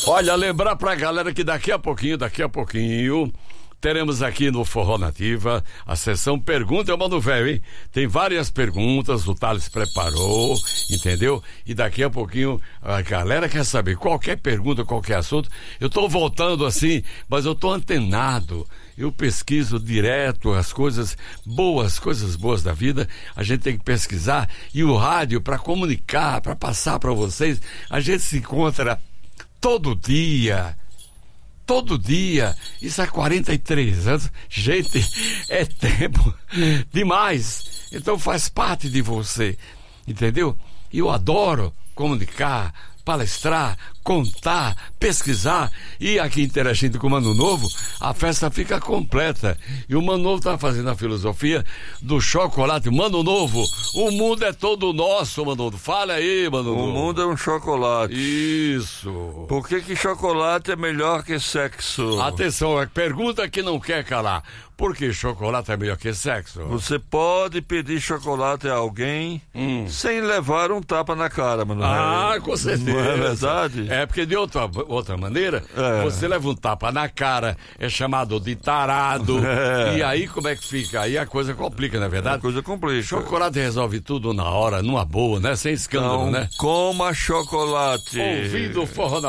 Olha, lembrar pra galera que daqui a pouquinho, teremos aqui no Forró Nativa a sessão Pergunta, eu mando velho, hein? Tem várias perguntas, o Thales preparou, entendeu? E daqui a pouquinho a galera quer saber qualquer pergunta, qualquer assunto. Eu tô voltando assim, mas eu tô antenado. Eu pesquiso direto as coisas boas da vida. A gente tem que pesquisar. E o rádio, para comunicar, para passar para vocês, a gente se encontra todo dia, isso há 43 anos, gente, é tempo demais, então faz parte de você, entendeu? E eu adoro comunicar, palestrar, contar, pesquisar e aqui interagindo com o Mano Novo, a festa fica completa. E o Mano Novo está fazendo a filosofia do chocolate. Mano Novo, o mundo é todo nosso, Mano Novo. Fala aí, Mano Novo. O mundo é um chocolate. Isso. Por que chocolate é melhor que sexo? Atenção, é pergunta que não quer calar. Por que chocolate é melhor que sexo? Você pode pedir chocolate a alguém sem levar um tapa na cara, mano. Com certeza. Não é verdade? É porque de outra maneira, você leva um tapa na cara, é chamado de tarado. E aí como é que fica? Aí a coisa complica, não é verdade? A coisa complica. Chocolate resolve tudo na hora, numa boa, né? Sem escândalo, então, né? Coma chocolate. Ouvindo o Forró